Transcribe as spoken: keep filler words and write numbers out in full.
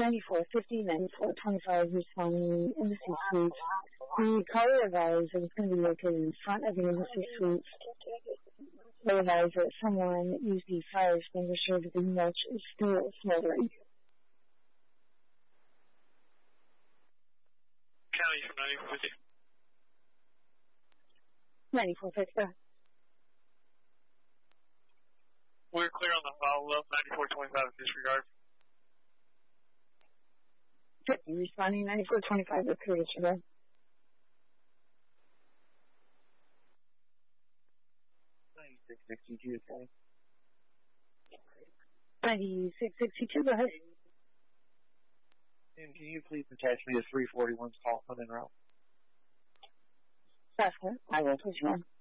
ninety-four fifty, ninety-four twenty-five, responding Embassy Suites. The caller advised it was going to be located in front of the Embassy Suites. They advised that someone used the fire extinguisher, but the mulch is still smoldering. County from ninety-four fifty. ninety-four fifty. We're clear on the follow-up, ninety-four twenty-five disregard. fifty, responding ninety-four twenty-five with Curtis River. ninety-six sixty-two, okay. ninety-six sixty-two, go ahead. And can you please attach me to three forty-one's call phone en route? That's good. I will put you on.